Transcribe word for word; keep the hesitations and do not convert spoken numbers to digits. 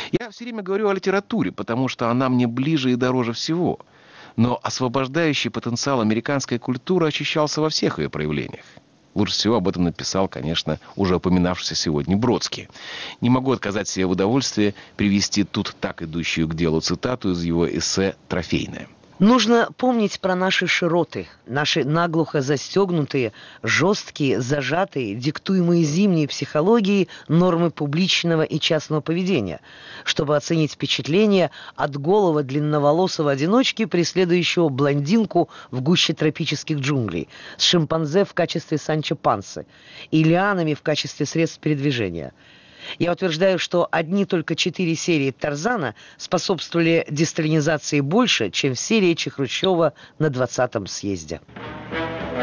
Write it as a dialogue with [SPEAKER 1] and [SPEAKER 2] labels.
[SPEAKER 1] Я все время говорю о литературе, потому что она мне ближе и дороже всего. Но освобождающий потенциал американской культуры ощущался во всех ее проявлениях. Лучше всего об этом написал, конечно, уже упоминавшийся сегодня Бродский. Не могу отказать себе в удовольствии привести тут так идущую к делу цитату из его эссе «Трофейное».
[SPEAKER 2] Нужно помнить про наши широты, наши наглухо застегнутые, жесткие, зажатые, диктуемые зимней психологией нормы публичного и частного поведения, чтобы оценить впечатление от голого длинноволосого одиночки, преследующего блондинку в гуще тропических джунглей, с шимпанзе в качестве Санчо Пансы и лианами в качестве средств передвижения. Я утверждаю, что одни только четыре серии «Тарзана» способствовали десталинизации больше, чем все речи Хрущева на двадцатом съезде.